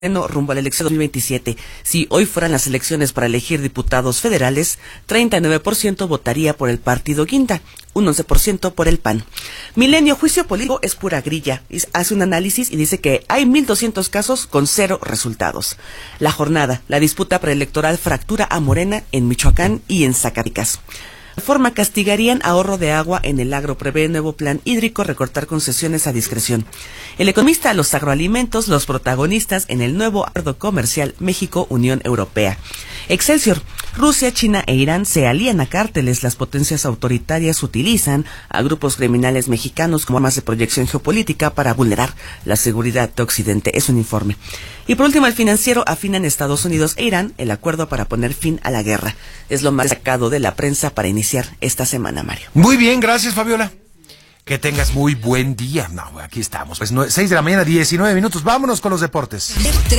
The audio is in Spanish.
rumbo a la elección 2027. Si hoy fueran las elecciones para elegir diputados federales, 39% votaría por el partido Guinda, un 11% por el PAN. Milenio, juicio político es pura grilla. Hace un análisis y dice que hay 1,200 casos con 0 resultados. La Jornada, la disputa preelectoral fractura a Morena en Michoacán y en Zacatecas. Reforma castigarían ahorro de agua en el agro, prevé nuevo plan hídrico, recortar concesiones a discreción. El economista, los agroalimentos, los protagonistas en el nuevo acuerdo comercial México-Unión Europea. Excelsior, Rusia, China e Irán se alían a cárteles. Las potencias autoritarias utilizan a grupos criminales mexicanos como armas de proyección geopolítica para vulnerar la seguridad de Occidente. Es un informe. Y por último, el Financiero, afinan Estados Unidos e Irán el acuerdo para poner fin a la guerra. Es lo más destacado de la prensa para iniciar esta semana, Mario. Muy bien, gracias, Fabiola. Que tengas muy buen día. No, aquí estamos. Pues 6 de la mañana, 19 minutos. Vámonos con los deportes.